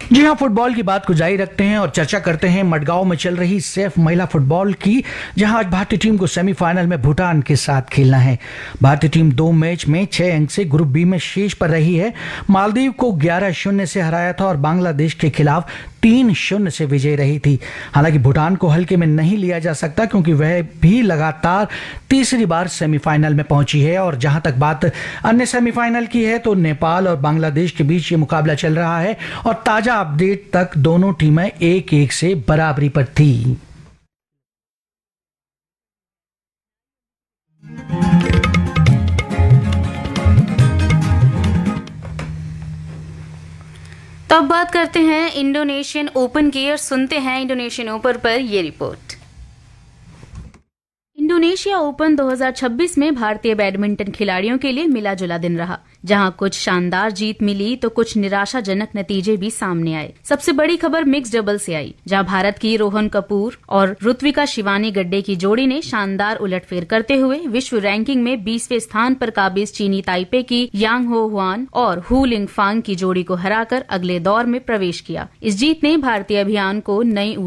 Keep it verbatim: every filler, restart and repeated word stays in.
जी हाँ, फुटबॉल की बात को जारी रखते हैं और चर्चा करते हैं मडगांव में चल रही सैफ महिला फुटबॉल की, जहां आज भारतीय टीम को सेमीफाइनल में भूटान के साथ खेलना है। भारतीय टीम दो मैच में छह अंक से ग्रुप बी में शीर्ष पर रही है। मालदीव को ग्यारह शून्य से हराया था और बांग्लादेश के खिलाफ तीन शून्य से विजयी रही थी। हालांकि भूटान को हल्के में नहीं लिया जा सकता क्योंकि वह भी लगातार तीसरी बार सेमीफाइनल में पहुंची है। और जहां तक बात अन्य सेमीफाइनल की है तो नेपाल और बांग्लादेश के बीच ये मुकाबला चल रहा है और ताजा अपडेट तक दोनों टीमें एक एक से बराबरी पर थी। तो अब बात करते हैं इंडोनेशियन ओपन की और सुनते हैं इंडोनेशियन ओपन पर ये रिपोर्ट। इंडोनेशिया ओपन दो हज़ार छब्बीस में भारतीय बैडमिंटन खिलाड़ियों के लिए मिला जुला दिन रहा, जहां कुछ शानदार जीत मिली तो कुछ निराशाजनक नतीजे भी सामने आए। सबसे बड़ी खबर मिक्स डबल से आई, जहां भारत की रोहन कपूर और ऋत्विका शिवानी गड्डे की जोड़ी ने शानदार उलटफेर करते हुए विश्व रैंकिंग में बीसवें स्थान पर काबिज चीनी ताइपे की यांग हो हुआन और हु लिंग फांग की जोड़ी को हराकर अगले दौर में प्रवेश किया। इस जीत ने भारतीय अभियान को नई